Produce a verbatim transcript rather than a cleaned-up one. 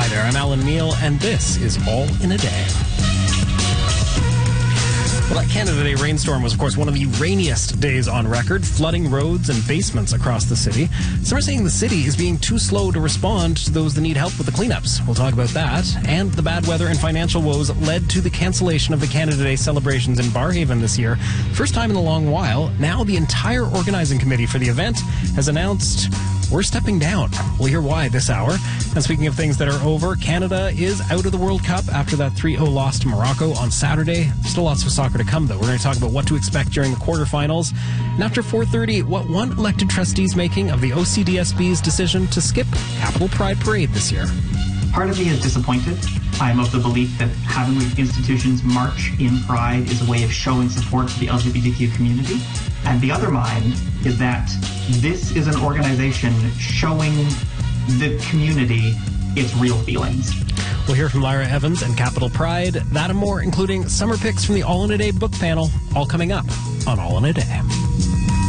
Hi there, I'm Alan Neal, and this is All in a Day. Well, that Canada Day rainstorm was, of course, one of the rainiest days on record, flooding roads and basements across the city. Some are saying the city is being too slow to respond to those that need help with the cleanups. We'll talk about that. And the bad weather and financial woes led to the cancellation of the Canada Day celebrations in Barrhaven this year. First time in a long while. Now the entire organizing committee for the event has announced we're stepping down. We'll hear why this hour. And speaking of things that are over, Canada is out of the World Cup after that three oh loss to Morocco on Saturday. Still lots of soccer to come, though. We're going to talk about what to expect during the quarterfinals. And after four thirty, what one elected trustee's making of the O C D S B's decision to skip Capital Pride Parade this year. Part of me is disappointed. I am of the belief that having institutions march in Pride is a way of showing support to the L G B T Q community. And the other mind is that this is an organization showing the community its real feelings. We'll hear from Lyra Evans and Capital Pride. That and more, including summer picks from the All in a Day book panel, all coming up on All in a Day.